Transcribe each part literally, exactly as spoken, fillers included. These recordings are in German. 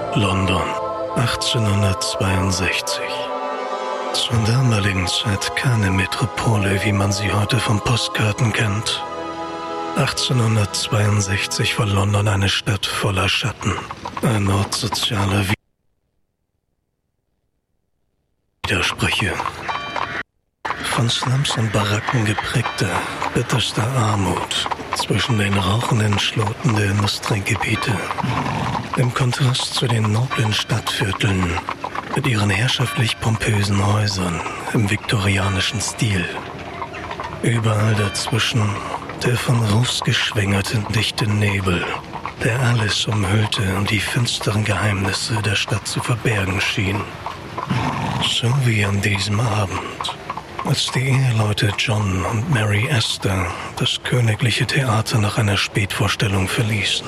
London, achtzehnhundertzweiundsechzig. Zur damaligen Zeit keine Metropole, wie man sie heute von Postkarten kennt. achtzehnhundertzweiundsechzig war London eine Stadt voller Schatten. Ein Ort sozialer Widersprüche. Von Slums und Baracken geprägte, bitterste Armut zwischen den rauchenden Schloten der Industriegebiete. Im Kontrast zu den noblen Stadtvierteln mit ihren herrschaftlich pompösen Häusern im viktorianischen Stil. Überall dazwischen der von Ruß geschwängerte dichte Nebel, der alles umhüllte und die finsteren Geheimnisse der Stadt zu verbergen schien. So wie an diesem Abend, als die Eheleute John und Mary Astor das königliche Theater nach einer Spätvorstellung verließen.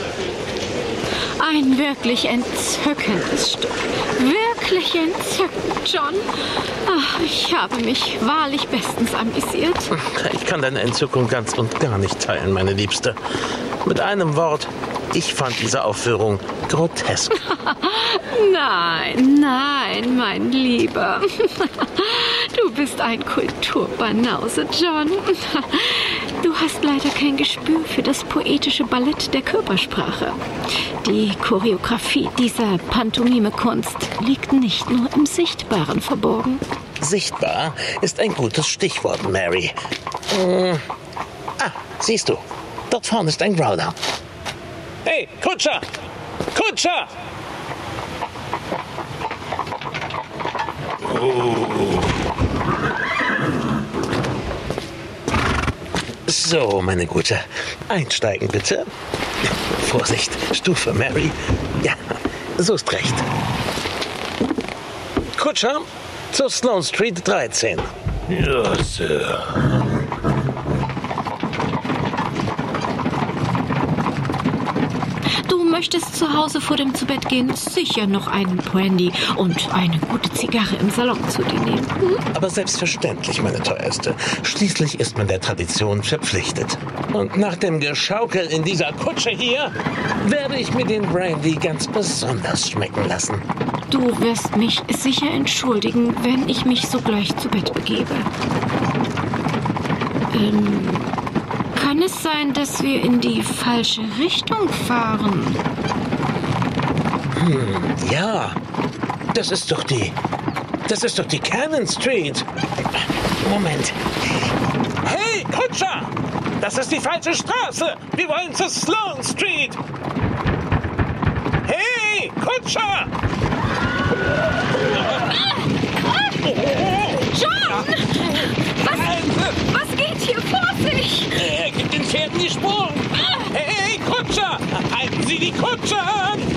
Ein wirklich entzückendes Stück. Wirklich entzückend, John. Ach, ich habe mich wahrlich bestens amüsiert. Ich kann deine Entzückung ganz und gar nicht teilen, meine Liebste. Mit einem Wort, ich fand diese Aufführung grotesk. Nein, nein, mein Lieber. Du bist ein Kulturbanause, John. Du hast leider kein Gespür für das poetische Ballett der Körpersprache. Die Choreografie dieser Pantomime-Kunst liegt nicht nur im Sichtbaren verborgen. Sichtbar ist ein gutes Stichwort, Mary. Hm. Ah, siehst du, dort vorne ist ein Growler. Hey, Kutscher! Kutscher! Oh. So, meine Gute. Einsteigen, bitte. Vorsicht, Stufe, Mary. Ja, so ist recht. Kutscher, zur Sloane Street dreizehn. Ja, Sir. Du möchtest zu Hause vor dem Zubettgehen sicher noch einen Brandy und eine gute Zigarre im Salon zu dir nehmen. Hm? Aber selbstverständlich, meine Teuerste. Schließlich ist man der Tradition verpflichtet. Und nach dem Geschaukel in dieser Kutsche hier werde ich mir den Brandy ganz besonders schmecken lassen. Du wirst mich sicher entschuldigen, wenn ich mich sogleich zu Bett begebe. Ähm... Kann es sein, dass wir in die falsche Richtung fahren? Hm, ja. Das ist doch die... Das ist doch die Cannon Street. Moment. Hey, Kutscher! Das ist die falsche Straße. Wir wollen zur Sloane Street. Hey, Kutscher! John! Was, was geht hier vor sich? Er gibt den Pferden die Sporen. Hey, Kutscher! Halten Sie die Kutsche an!